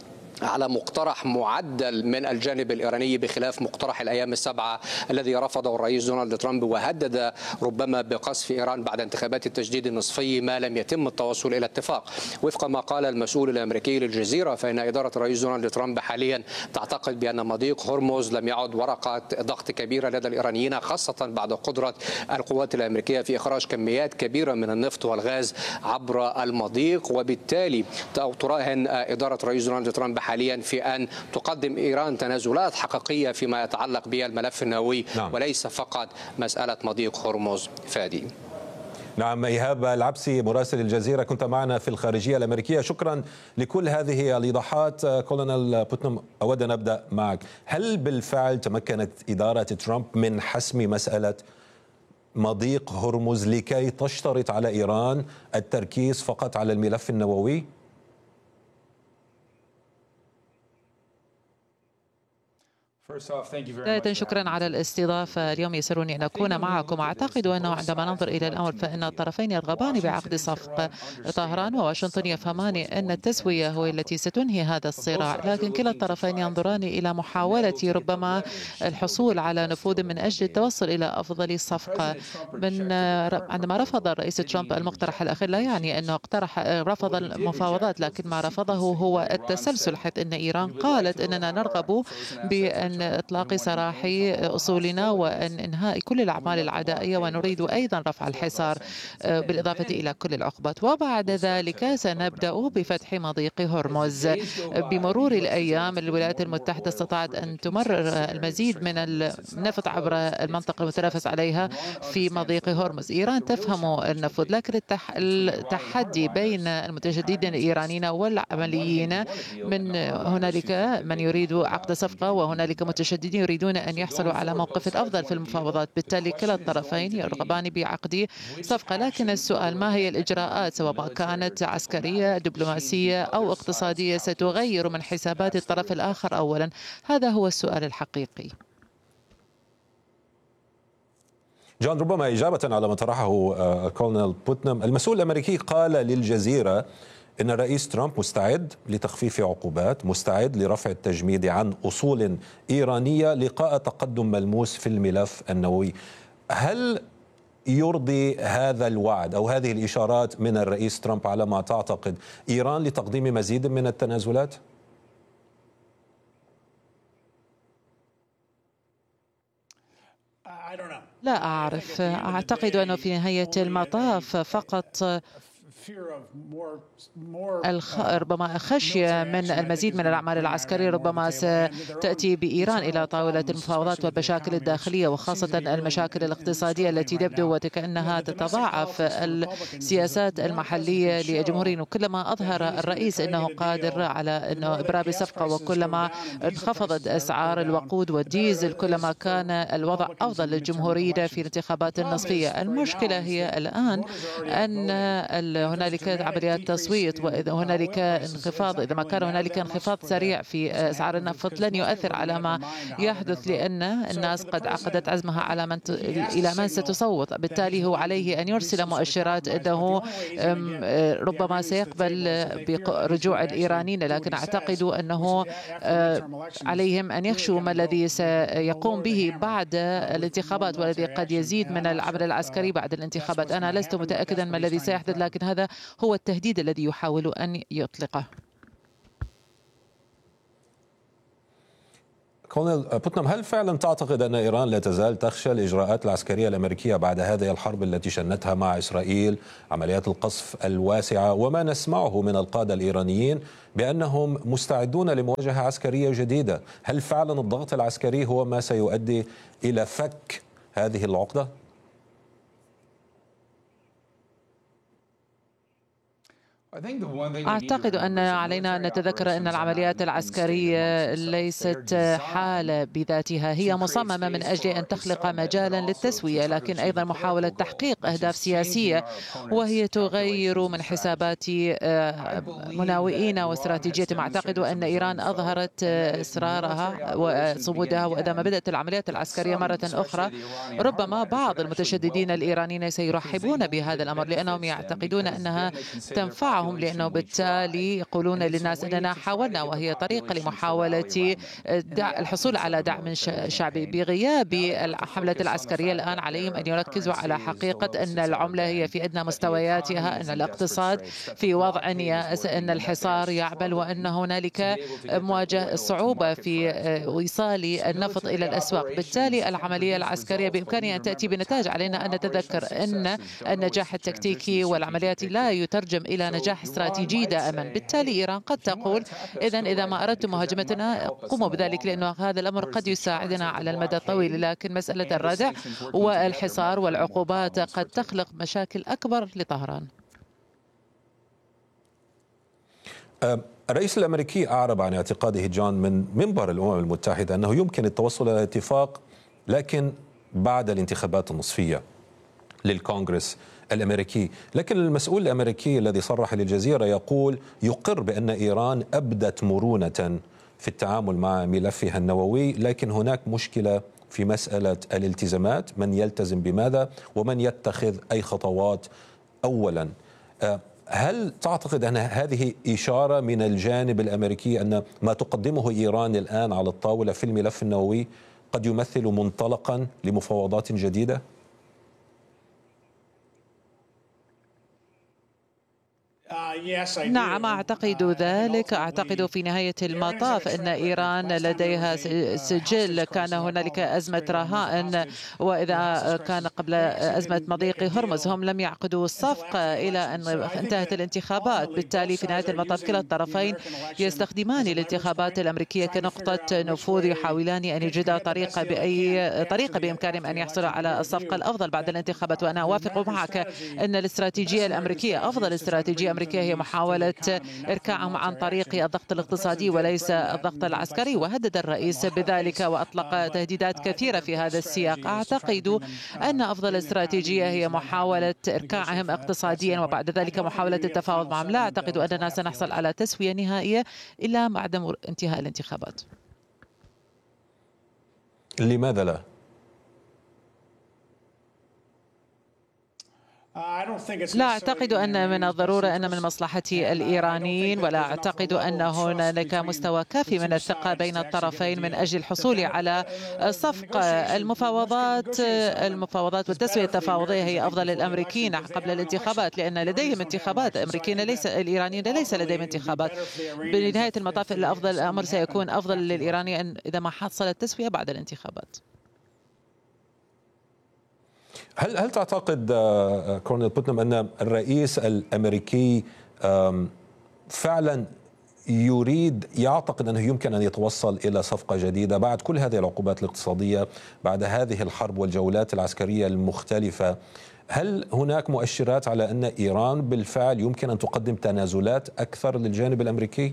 على مقترح معدل من الجانب الإيراني بخلاف مقترح الأيام السبعة الذي رفضه الرئيس دونالد ترامب، وهدد ربما بقصف إيران بعد انتخابات التجديد النصفي ما لم يتم التوصل إلى اتفاق. وفق ما قال المسؤول الأمريكي للجزيرة، فإن إدارة الرئيس دونالد ترامب حاليا تعتقد بأن مضيق هرمز لم يعد ورقة ضغط كبيرة لدى الإيرانيين، خاصة بعد قدرة القوات الأمريكية في إخراج كميات كبيرة من النفط والغاز عبر المضيق. وبالتالي تراهن إدارة الرئيس دونالد ترامب حاليا في أن تقدم إيران تنازلات حقيقية فيما يتعلق بالملف النووي، وليس فقط مسألة مضيق هرمز. فادي. نعم، إيهاب العبسي مراسل الجزيرة كنت معنا في الخارجية الأمريكية، شكرا لكل هذه الإيضاحات. كولونيل بوتنم، أود أن أبدأ معك. هل بالفعل تمكنت إدارة ترامب من حسم مسألة مضيق هرمز لكي تشترط على إيران التركيز فقط على الملف النووي؟ بداية شكرا على الاستضافة. اليوم يسرني أن أكون معكم. أعتقد أنه عندما ننظر إلى الأمر فإن الطرفين يرغبان بعقد صفقة. طهران وواشنطن يفهمان أن التسوية هو التي ستنهي هذا الصراع، لكن كلا الطرفين ينظران إلى محاولة ربما الحصول على نفوذ من أجل التوصل إلى أفضل صفقة. عندما رفض الرئيس ترامب المقترح الأخير لا يعني أنه رفض المفاوضات، لكن ما رفضه هو التسلسل، حيث أن إيران قالت أننا نرغب بأن إطلاق سراح أصولنا وأن إنهاء كل الأعمال العدائية، ونريد أيضا رفع الحصار بالإضافة إلى كل العقوبات، وبعد ذلك سنبدأ بفتح مضيق هرمز. بمرور الأيام الولايات المتحدة استطاعت أن تمرر المزيد من النفط عبر المنطقة المتنافس عليها في مضيق هرمز. إيران تفهم النفوذ، لكن التحدي بين المتجددين الإيرانيين والعمليين، من هنالك من يريد عقد صفقة وهنالك متشددين يريدون أن يحصلوا على موقف أفضل في المفاوضات. بالتالي كلا الطرفين يرغبان بعقد صفقة، لكن السؤال ما هي الإجراءات سواء كانت عسكرية دبلوماسية أو اقتصادية ستغير من حسابات الطرف الآخر أولا؟ هذا هو السؤال الحقيقي. جون، ربما إجابة على ما طرحه كولونيل بوتنم، المسؤول الأمريكي قال للجزيرة إن الرئيس ترامب مستعد لتخفيف عقوبات، مستعد لرفع التجميد عن أصول إيرانية لقاء تقدم ملموس في الملف النووي. هل يرضي هذا الوعد أو هذه الإشارات من الرئيس ترامب على ما تعتقد إيران لتقديم مزيد من التنازلات؟ لا أعرف. أعتقد أنه في نهاية المطاف فقط ربما خشية من المزيد من الأعمال العسكرية ربما ستأتي بإيران إلى طاولة المفاوضات والمشاكل الداخلية، وخاصة المشاكل الاقتصادية التي تبدو وكأنها تتضاعف. السياسات المحلية لجمهوريين، وكلما أظهر الرئيس أنه قادر على أنه إبرام صفقة، وكلما انخفضت أسعار الوقود والديزل كلما كان الوضع أفضل للجمهوريين في الانتخابات النصفية. المشكلة هي الآن أن هنالك عمليات تصويت، وإذا هنالك انخفاض، إذا ما كان هنالك انخفاض سريع في أسعار النفط لن يؤثر على ما يحدث، لأن الناس قد عقدت عزمها على إلى من ستصوت. بالتالي هو عليه أن يرسل مؤشرات أنه ربما سيقبل برجوع الإيرانيين، لكن أعتقد أنه عليهم أن يخشوا ما الذي سيقوم به بعد الانتخابات، والذي قد يزيد من العمل العسكري بعد الانتخابات. أنا لست متأكدا ما الذي سيحدث، لكن هذا هو التهديد الذي يحاول أن يطلقه. كولونيل بوتنام، هل فعلا تعتقد أن إيران لا تزال تخشى الإجراءات العسكرية الأمريكية بعد هذه الحرب التي شنتها مع إسرائيل، عمليات القصف الواسعة، وما نسمعه من القادة الإيرانيين بأنهم مستعدون لمواجهة عسكرية جديدة؟ هل فعلا الضغط العسكري هو ما سيؤدي إلى فك هذه العقدة؟ أعتقد أن علينا أن نتذكر أن العمليات العسكرية ليست حالة بذاتها، هي مصممة من أجل أن تخلق مجالا للتسوية، لكن أيضا محاولة تحقيق أهداف سياسية، وهي تغير من حسابات مناوئين واستراتيجيتهم. أعتقد أن إيران أظهرت إصرارها وصمودها، وإذا ما بدأت العمليات العسكرية مرة أخرى ربما بعض المتشددين الإيرانيين سيرحبون بهذا الأمر، لأنهم يعتقدون أنها تنفعهم، لأنه بالتالي يقولون للناس أننا حاولنا، وهي طريقة لمحاولة الحصول على دعم شعبي. بغياب الحملة العسكرية الآن عليهم أن يركزوا على حقيقة أن العملة هي في أدنى مستوياتها، أن الاقتصاد في وضع يأس، أن الحصار يعبل، وأن هنالك مواجهة صعوبة في إيصال النفط إلى الأسواق. بالتالي العملية العسكرية بإمكانها أن تأتي بنتائج. علينا أن نتذكر أن النجاح التكتيكي والعمليات لا يترجم إلى نجاح استراتيجي دائما. بالتالي إيران قد تقول إذا ما أردتم مهاجمتنا قوموا بذلك، لأنه هذا الأمر قد يساعدنا على المدى الطويل، لكن مسألة الردع والحصار والعقوبات قد تخلق مشاكل أكبر لطهران. الرئيس الأمريكي أعرب عن اعتقاده جون من منبر الأمم المتحدة أنه يمكن التوصل إلى اتفاق، لكن بعد الانتخابات النصفية للكونغرس الأمريكي. لكن المسؤول الأمريكي الذي صرح للجزيرة يقر بأن إيران أبدت مرونة في التعامل مع ملفها النووي، لكن هناك مشكلة في مسألة الالتزامات، من يلتزم بماذا ومن يتخذ أي خطوات أولا. هل تعتقد أن هذه إشارة من الجانب الأمريكي أن ما تقدمه إيران الآن على الطاولة في الملف النووي قد يمثل منطلقا لمفاوضات جديدة؟ نعم، أعتقد ذلك. أعتقد في نهاية المطاف أن إيران لديها سجل. كان هنالك أزمة رهائن، وإذا كان قبل أزمة مضيق هرمز هم لم يعقدوا الصفقة إلى أن انتهت الانتخابات. بالتالي في نهاية المطاف كلا الطرفين يستخدمان الانتخابات الأمريكية كنقطة نفوذ، يحاولان أن يجدا طريقة بأي طريقة بإمكانهم أن يحصلوا على الصفقة الأفضل بعد الانتخابات. وأنا أوافق معك أن الاستراتيجية الأمريكية أفضل استراتيجية أمريكية هي محاولة إركاعهم عن طريق الضغط الاقتصادي وليس الضغط العسكري، وهدد الرئيس بذلك وأطلق تهديدات كثيرة في هذا السياق. أعتقد أن أفضل استراتيجية هي محاولة إركاعهم اقتصاديا وبعد ذلك محاولة التفاوض معهم. لا أعتقد أننا سنحصل على تسوية نهائية إلا بعد انتهاء الانتخابات. لماذا لا؟ لا أعتقد أن من الضرورة أن من مصلحة الإيرانيين، ولا أعتقد أن هنالك مستوى كافي من الثقة بين الطرفين من أجل الحصول على صفقة. المفاوضات والتسوية التفاوضية هي أفضل للأمريكيين قبل الانتخابات، لأن لديهم انتخابات. الإيرانيين ليس لديهم انتخابات. بنهاية المطاف الأمر سيكون أفضل للإيرانيين إذا ما حصلت التسوية بعد الانتخابات. هل تعتقد كورنيل بوتنام أن الرئيس الأمريكي فعلا يعتقد أنه يمكن أن يتوصل إلى صفقة جديدة بعد كل هذه العقوبات الاقتصادية، بعد هذه الحرب والجولات العسكرية المختلفة؟ هل هناك مؤشرات على أن إيران بالفعل يمكن أن تقدم تنازلات أكثر للجانب الأمريكي؟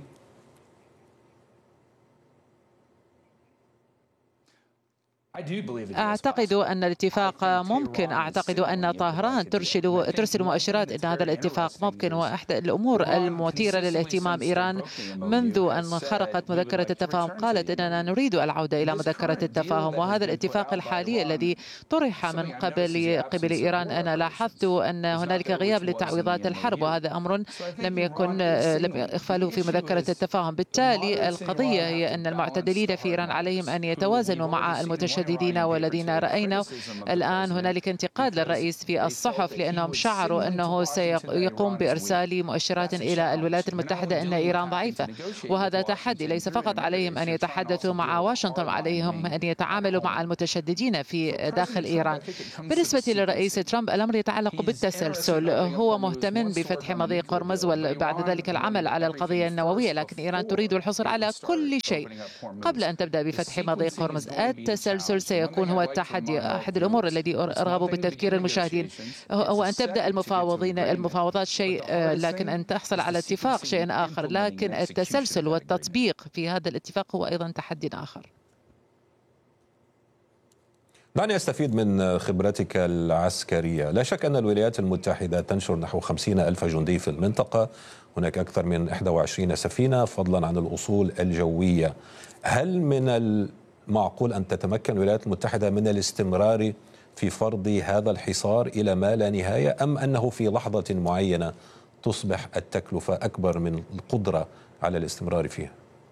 أعتقد أن الاتفاق ممكن. أعتقد أن طهران ترسل مؤشرات أن هذا الاتفاق ممكن. وأحد الأمور المثيرة للاهتمام إيران منذ أن خرقت مذكرة التفاهم قالت أننا نريد العودة إلى مذكرة التفاهم، وهذا الاتفاق الحالي الذي طرح من قبل إيران أنا لاحظت أن هنالك غياب لتعويضات الحرب، وهذا أمر لم يغفلوا في مذكرة التفاهم. بالتالي القضية هي أن المعتدلين في إيران عليهم أن يتوازنوا مع المتشددين، والذين رأينا الآن هنالك انتقاد للرئيس في الصحف لأنهم شعروا أنه سيقوم بإرسال مؤشرات إلى الولايات المتحدة أن إيران ضعيفة، وهذا تحدي. ليس فقط عليهم أن يتحدثوا مع واشنطن، عليهم أن يتعاملوا مع المتشددين في داخل إيران. بالنسبة للرئيس ترامب الأمر يتعلق بالتسلسل، هو مهتم بفتح مضيق هرمز وبعد ذلك العمل على القضية النووية، لكن إيران تريد الحصول على كل شيء قبل أن تبدأ بفتح مضيق هرمز. التسلسل سيكون هو التحدي. أحد الأمور الذي أرغب بتذكير المشاهدين هو أن تبدأ المفاوضات شيء، لكن أن تحصل على اتفاق شيء آخر، لكن التسلسل والتطبيق في هذا الاتفاق هو أيضا تحدي آخر. دعني أستفيد من خبرتك العسكرية. لا شك أن الولايات المتحدة تنشر نحو 50,000 جندي في المنطقة، هناك أكثر من 21 سفينة فضلا عن الأصول الجوية. هل من معقول أن تتمكن الولايات المتحدة من الاستمرار في فرض هذا الحصار إلى ما لا نهاية، أم أنه في لحظة معينة تصبح التكلفة أكبر من القدرة على الاستمرار فيها؟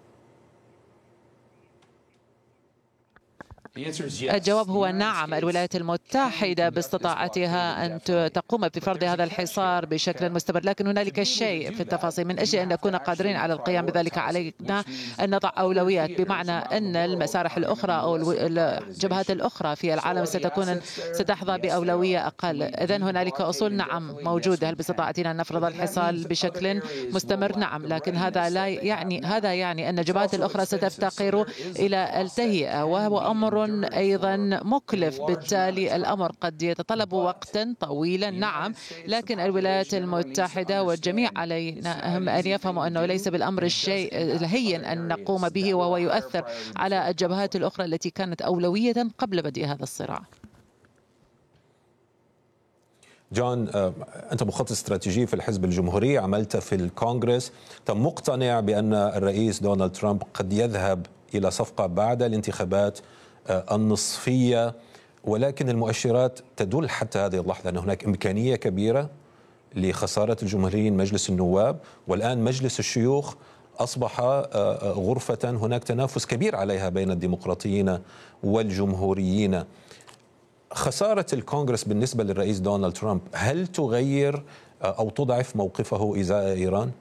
الجواب هو نعم. الولايات المتحدة باستطاعتها أن تقوم بفرض هذا الحصار بشكل مستمر، لكن هنالك شيء في التفاصيل. من أجل أن نكون قادرين على القيام بذلك علينا أن نضع أولويات، بمعنى أن المسارح الأخرى أو الجبهات الأخرى في العالم ستحظى بأولوية أقل. إذن هنالك أصول نعم موجودة. هل باستطاعتنا أن نفرض الحصار بشكل مستمر؟ نعم، لكن هذا يعني أن الجبهات الأخرى ستفتقر إلى التهيئة، وهو أمر أيضا مكلف. بالتالي الأمر قد يتطلب وقتا طويلا نعم، لكن الولايات المتحدة والجميع علينا أن يفهموا أنه ليس بالأمر الشيء الهين أن نقوم به، وهو يؤثر على الجبهات الأخرى التي كانت أولوية قبل بدء هذا الصراع. جون، أنت مخطط استراتيجي في الحزب الجمهوري، عملت في الكونغرس، مقتنع بأن الرئيس دونالد ترامب قد يذهب إلى صفقة بعد الانتخابات النصفية، ولكن المؤشرات تدل حتى هذه اللحظة أن هناك إمكانية كبيرة لخسارة الجمهوريين مجلس النواب، والآن مجلس الشيوخ أصبح غرفة هناك تنافس كبير عليها بين الديمقراطيين والجمهوريين. خسارة الكونغرس بالنسبة للرئيس دونالد ترامب هل تغير أو تضعف موقفه إزاء إيران؟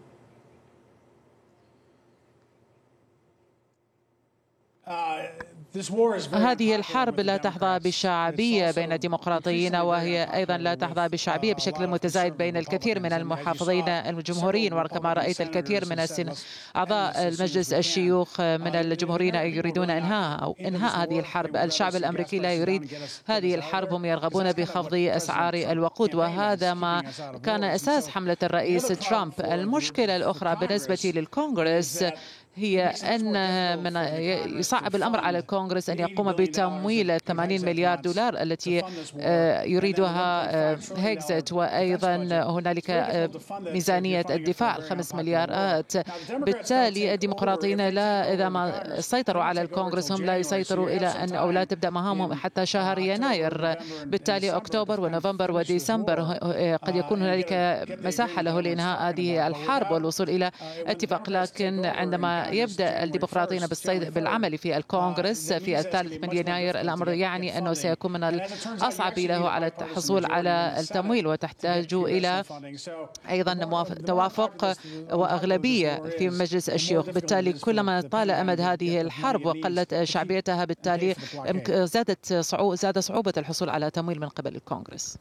هذه الحرب لا تحظى بشعبية بين الديمقراطيين، وهي أيضا لا تحظى بشعبية بشكل متزايد بين الكثير من المحافظين الجمهوريين، وكما رأيت الكثير من أعضاء المجلس الشيوخ من الجمهوريين يريدون إنهاء هذه الحرب. الشعب الأمريكي لا يريد هذه الحرب، هم يرغبون بخفض أسعار الوقود، وهذا ما كان أساس حملة الرئيس ترامب. المشكلة الأخرى بالنسبة للكونغرس هي أن يصعب الأمر على الكونغرس أن يقوم بتمويل 80 مليار دولار التي يريدها هيكزت، وأيضا هنالك ميزانية الدفاع 5 مليارات. بالتالي الديمقراطيين إذا ما سيطروا على الكونغرس هم لا يسيطروا إلى أن أو لا تبدأ مهامهم حتى شهر يناير. بالتالي أكتوبر ونوفمبر وديسمبر قد يكون هنالك مساحة له لإنهاء هذه الحرب والوصول إلى اتفاق، لكن عندما عندما يبدأ الديمقراطيين بالعمل في الكونغرس في 3 من يناير، الأمر يعني أنه سيكون من الأصعب له على الحصول على التمويل، وتحتاج إلى أيضا توافق وأغلبية في مجلس الشيوخ. بالتالي كلما طال أمد هذه الحرب وقلت شعبيتها، بالتالي زاد صعوبة الحصول على تمويل من قبل الكونغرس.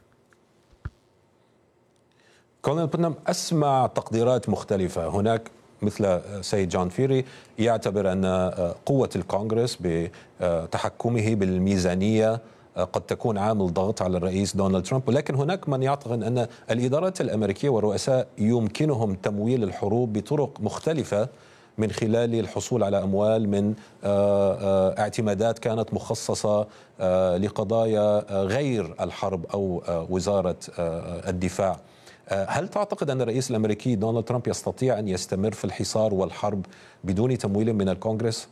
كولونيل بوتنام، أسمع تقديرات مختلفة. هناك مثل سيد جون فيري يعتبر أن قوة الكونغرس بتحكمه بالميزانية قد تكون عامل ضغط على الرئيس دونالد ترامب، ولكن هناك من يعتقد أن الإدارات الأمريكية والرؤساء يمكنهم تمويل الحروب بطرق مختلفة، من خلال الحصول على أموال من اعتمادات كانت مخصصة لقضايا غير الحرب أو وزارة الدفاع. هل تعتقد أن الرئيس الأمريكي دونالد ترامب يستطيع أن يستمر في الحصار والحرب بدون تمويل من الكونغرس؟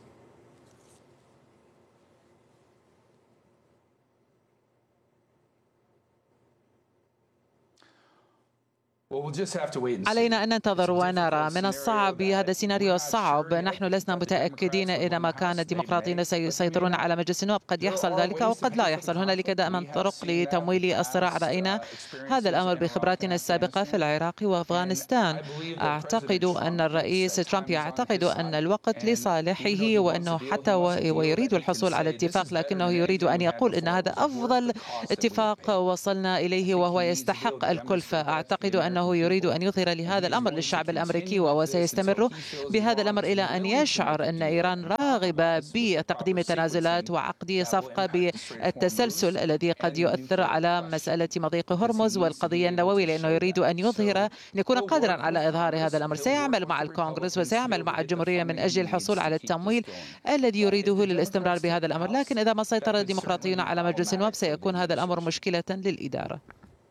علينا أن ننتظر ونرى. من الصعب، هذا السيناريو الصعب، نحن لسنا متأكدين إذا ما كان الديمقراطيين سيسيطرون على مجلس النواب. قد يحصل ذلك أو قد لا يحصل. هنالك دائما طرق لتمويل الصراع. رأينا هذا الأمر بخبراتنا السابقة في العراق وأفغانستان. أعتقد أن الرئيس ترامب يعتقد أن الوقت لصالحه، وأنه حتى ويريد الحصول على اتفاق، لكنه يريد أن يقول أن هذا أفضل اتفاق وصلنا إليه وهو يستحق الكلفة. أعتقد أنه يريد أن يظهر لهذا الأمر للشعب الأمريكي، وهو سيستمر بهذا الأمر إلى أن يشعر أن إيران راغبة بتقديم تنازلات وعقد صفقة بالتسلسل الذي قد يؤثر على مسألة مضيق هرمز والقضية النووية، لأنه يريد أن يظهر، أن يكون قادرا على إظهار هذا الأمر. سيعمل مع الكونغرس وسيعمل مع الجمهورية من أجل الحصول على التمويل الذي يريده للاستمرار بهذا الأمر. لكن إذا ما سيطر الديمقراطيون على مجلس النواب سيكون هذا الأمر مشكلة للإدارة.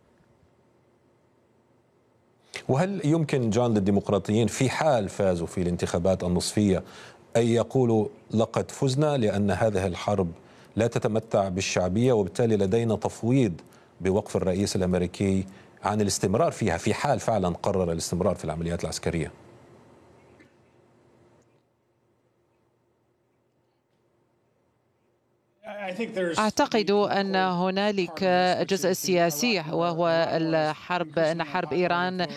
وهل يمكن جون للديمقراطيين في حال فازوا في الانتخابات النصفية أن يقولوا لقد فزنا لأن هذه الحرب لا تتمتع بالشعبية، وبالتالي لدينا تفويض بوقف الرئيس الأمريكي عن الاستمرار فيها في حال فعلا قرر الاستمرار في العمليات العسكرية؟ أعتقد أن هنالك جزء سياسي، وهو الحرب، أن حرب إيران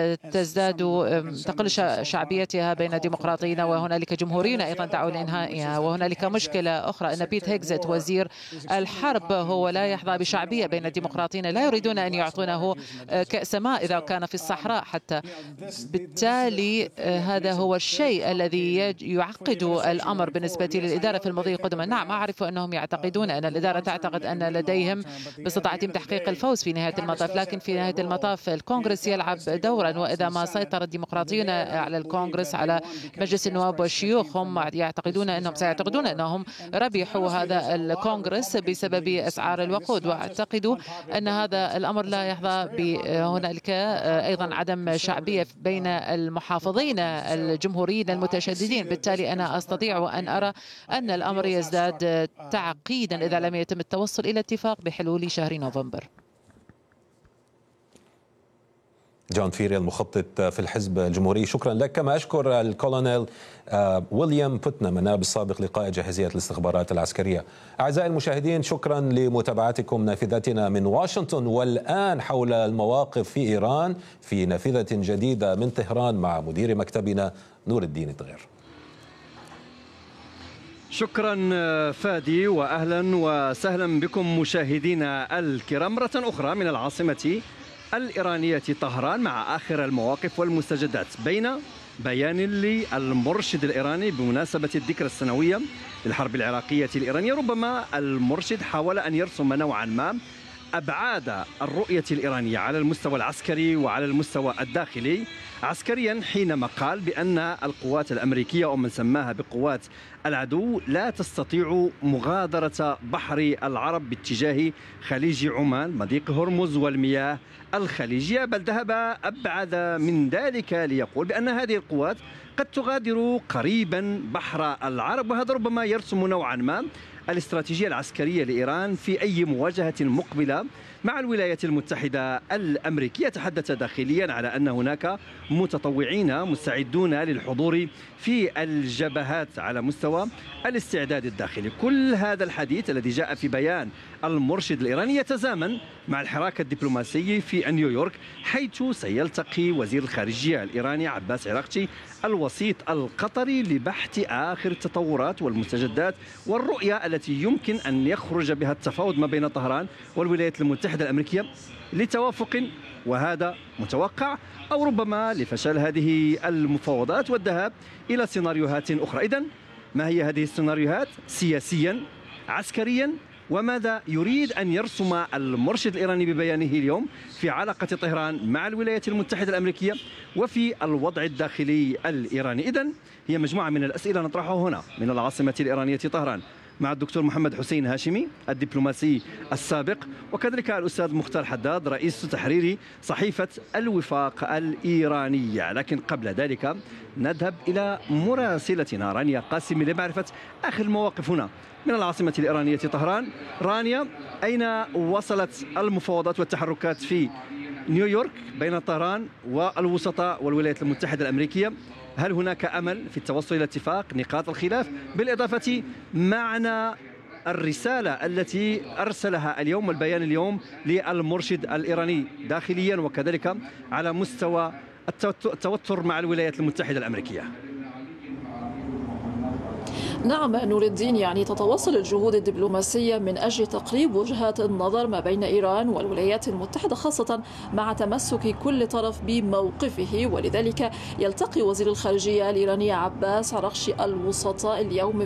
تقل شعبيتها بين الديمقراطيين، وهنالك جمهوريون أيضا دعوا لإنهائها. وهنالك مشكلة أخرى، أن بيت هيغزت وزير الحرب هو لا يحظى بشعبية بين الديمقراطيين، لا يريدون أن يعطونه كأس ماء إذا كان في الصحراء حتى. بالتالي هذا هو الشيء الذي يعقد الأمر بالنسبة للإدارة في الماضي القدم. نعم، أعرف أنهم يعتقدون أن الإدارة تعتقد أن لديهم باستطاعتهم تحقيق الفوز في نهاية المطاف، لكن في نهاية المطاف الكونغرس يلعب دورا، وإذا ما سيطر الديمقراطيون على الكونغرس، على مجلس النواب والشيوخ، هم سيعتقدون أنهم ربحوا هذا الكونغرس بسبب أسعار الوقود. وأعتقد أن هذا الأمر لا يحظى هنالك أيضا عدم شعبية بين المحافظين الجمهوريين المتشددين. بالتالي أنا أستطيع أن أرى أن الأمر يزداد تعقيدا إذا لم يتم التوصل إلى اتفاق بحلول شهر نوفمبر. جون فيري المخطط في الحزب الجمهوري، شكرا لك. كما أشكر الكولونيل ويليام بوتنام النائب السابق لقائد جاهزية الاستخبارات العسكرية. أعزائي المشاهدين، شكرا لمتابعتكم نافذتنا من واشنطن، والآن حول المواقف في إيران في نافذة جديدة من طهران مع مدير مكتبنا نور الدين الدغير. شكرا فادي، وأهلا وسهلا بكم مشاهدينا الكرام مرة أخرى من العاصمة الإيرانية طهران مع آخر المواقف والمستجدات، بين بيان للمرشد الإيراني بمناسبة الذكرى السنوية للحرب العراقية الإيرانية. ربما المرشد حاول أن يرسم نوعا ما أبعاد الرؤية الإيرانية على المستوى العسكري وعلى المستوى الداخلي. عسكريا حينما قال بأن القوات الأمريكية، أو من سماها بقوات العدو، لا تستطيع مغادرة بحر العرب باتجاه خليج عمان، مضيق هرمز والمياه الخليجية، بل ذهب أبعد من ذلك ليقول بأن هذه القوات قد تغادر قريبا بحر العرب. وهذا ربما يرسم نوعا ما الاستراتيجية العسكرية لإيران في أي مواجهة مقبلة مع الولايات المتحدة الأمريكية. تحدث داخليا على أن هناك متطوعين مستعدون للحضور في الجبهات على مستوى الاستعداد الداخلي. كل هذا الحديث الذي جاء في بيان المرشد الإيراني يتزامن مع الحراك الدبلوماسي في نيويورك، حيث سيلتقي وزير الخارجية الإيراني عباس عراقچي الوسيط القطري لبحث آخر التطورات والمستجدات والرؤية التي يمكن أن يخرج بها التفاوض ما بين طهران والولايات المتحدة الأمريكية لتوافق، وهذا متوقع، أو ربما لفشل هذه المفاوضات والذهاب إلى سيناريوهات أخرى. إذن ما هي هذه السيناريوهات سياسيا عسكريا؟ وماذا يريد أن يرسم المرشد الإيراني ببيانه اليوم في علاقة طهران مع الولايات المتحدة الأمريكية وفي الوضع الداخلي الإيراني؟ إذن هي مجموعة من الأسئلة نطرحها هنا من العاصمة الإيرانية طهران مع الدكتور محمد حسين هاشمي الدبلوماسي السابق، وكذلك الأستاذ مختار حداد رئيس تحريري صحيفة الوفاق الإيرانية. لكن قبل ذلك نذهب إلى مراسلتنا رانيا قاسمي لمعرفة آخر المواقف هنا من العاصمة الإيرانية طهران. رانيا، أين وصلت المفاوضات والتحركات في نيويورك بين طهران والوسطاء والولايات المتحدة الأمريكية؟ هل هناك أمل في التوصل إلى اتفاق؟ نقاط الخلاف بالإضافة معنى الرسالة التي أرسلها اليوم البيان اليوم للمرشد الإيراني داخليا وكذلك على مستوى التوتر مع الولايات المتحدة الأمريكية. نعم نور الدين، يعني تتواصل الجهود الدبلوماسية من أجل تقريب وجهات النظر ما بين إيران والولايات المتحدة، خاصة مع تمسك كل طرف بموقفه، ولذلك يلتقي وزير الخارجية الإيراني عباس عراقچي الوسطاء اليوم